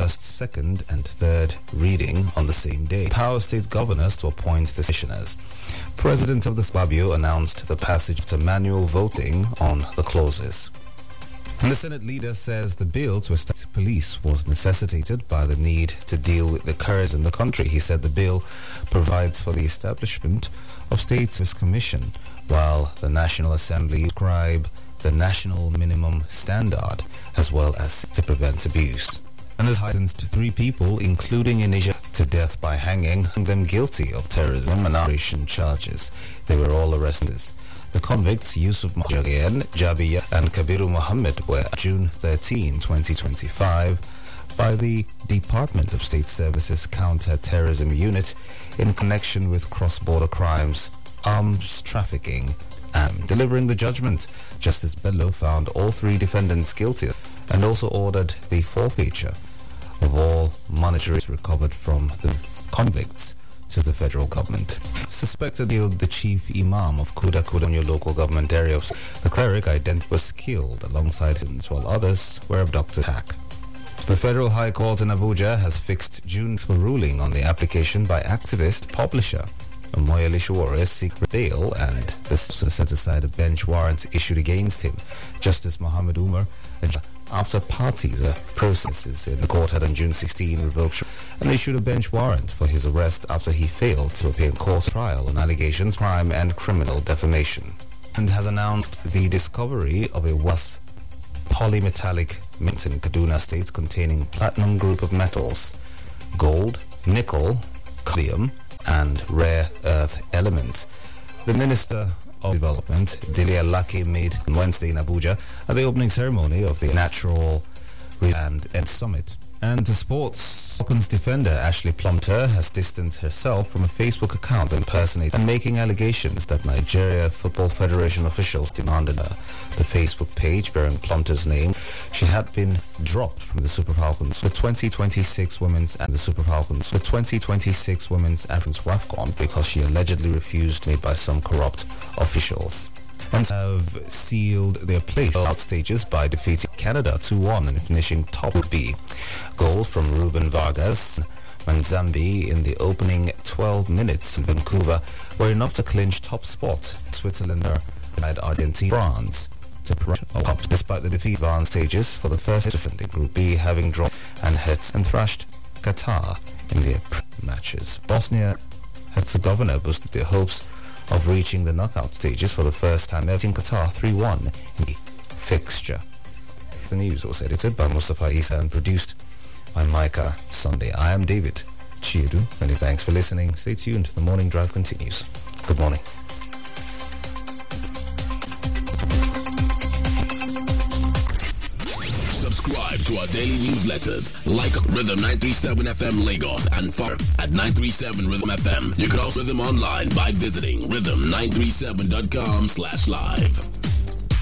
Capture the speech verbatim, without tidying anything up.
first, second, and third reading on the same day. Power state governors to appoint the commissioners. President of the Fabio announced the passage to manual voting on the clauses. And the Senate leader says the bill to establish police was necessitated by the need to deal with the currents in the country. He said the bill provides for the establishment of State Service Commission, while the National Assembly describe the national minimum standard as well as to prevent abuse. And has sentenced three people, including Indonesia, to death by hanging, them guilty of terrorism and operation charges. They were all arrested. The convicts Yusuf Mahjarian, Jabiya and Kabiru Muhammad were June thirteenth, twenty twenty-five by the Department of State Services Counter-Terrorism Unit in connection with cross-border crimes, arms trafficking, and delivering the judgment. Justice Bello found all three defendants guilty and also ordered the forfeiture of all monetary recovered from the convicts to the federal government. Suspected killed the chief imam of Kuda Kudanyo local government area. The cleric identified was killed alongside him, while others were abducted. The Federal High Court in Abuja has fixed June's ruling on the application by activist publisher Omoyele Sowore seeking bail, and this set aside a bench warrant issued against him. Justice Muhammad Umar, after parties uh, processes in the court had on June sixteenth revoked and issued a bench warrant for his arrest after he failed to appear in court trial on allegations of crime and criminal defamation, and has announced the discovery of a was polymetallic mint in Kaduna State containing platinum group of metals, gold, nickel, cadmium, and rare earth elements. The Minister of Development, Dilia Laki, made on Wednesday in Abuja at the opening ceremony of the Natural Land Ed Summit. And to sports, Falcons defender Ashley Plumter has distanced herself from a Facebook account impersonating and making allegations that Nigeria Football Federation officials demanded her. The Facebook page bearing Plumter's name, she had been dropped from the Super Falcons, the twenty twenty-six Women's and the Super Falcons, the twenty twenty-six Women's African WAFCON because she allegedly refused made by some corrupt officials. And have sealed their place out stages by defeating Canada two one and finishing top would be goals from Ruben Vargas and Zambi in the opening twelve minutes in Vancouver were enough to clinch top spot. Switzerland had Argentina, France to up despite the defeat advanced stages for the first defending Group B, having drawn and hit and thrashed Qatar in their matches. Bosnia Herzegovina boosted their hopes of reaching the knockout stages for the first time ever in Qatar three one in the fixture. The news was edited by Mustafa Isa and produced by Micah Sunday. I am David Chiedu. Many thanks for listening. Stay tuned. The Morning Drive continues. Good morning. Subscribe to our daily newsletters, like Rhythm nine three seven F M Lagos and follow at nine three seven Rhythm F M. You can also Rhythm online by visiting rhythm nine three seven dot com slash live.